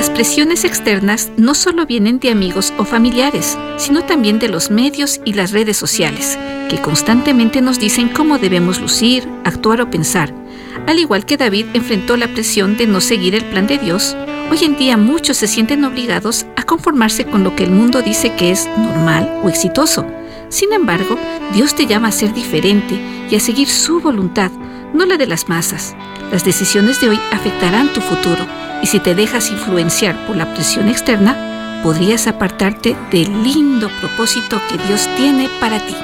Las presiones externas no solo vienen de amigos o familiares, sino también de los medios y las redes sociales, que constantemente nos dicen cómo debemos lucir, actuar o pensar. Al igual que David enfrentó la presión de no seguir el plan de Dios, hoy en día muchos se sienten obligados a conformarse con lo que el mundo dice que es normal o exitoso. Sin embargo, Dios te llama a ser diferente y a seguir su voluntad, no la de las masas. Las decisiones de hoy afectarán tu futuro, y si te dejas influenciar por la presión externa, podrías apartarte del lindo propósito que Dios tiene para ti.